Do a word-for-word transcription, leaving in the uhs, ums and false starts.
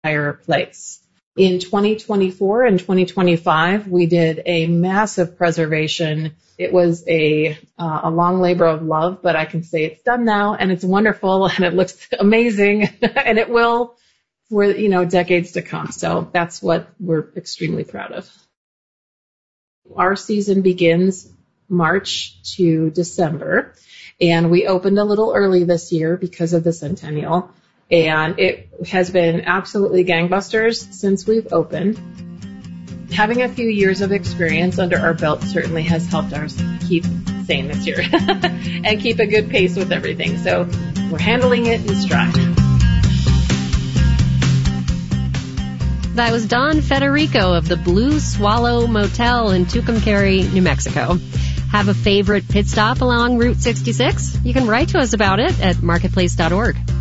entire place. In twenty twenty-four and twenty twenty-five, we did a massive preservation. It was a uh, a long labor of love, but I can say it's done now, and it's wonderful, and it looks amazing, and it will for, you know, decades to come. So that's what we're extremely proud of. Our season begins March to December, and we opened a little early this year because of the centennial, and it has been absolutely gangbusters since we've opened. Having a few years of experience under our belt certainly has helped us keep sane this year and keep a good pace with everything. So we're handling it in stride. That was Dawn Federico of the Blue Swallow Motel in Tucumcari, New Mexico. Have a favorite pit stop along Route sixty-six? You can write to us about it at marketplace dot org.